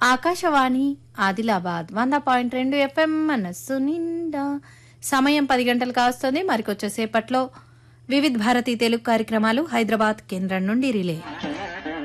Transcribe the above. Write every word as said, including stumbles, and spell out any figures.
ఆకాశవాణి ఆదిలాబాద్ వంద పాయింట్ రెండు ఎఫ్ఎం మనస్సు నిండా. సమయం పది గంటలు కావస్తుంది. మరికొచ్చేసేపట్లో వివిధ్ భారతి తెలుగు కార్యక్రమాలు హైదరాబాద్ కేంద్రం నుండి రిలే.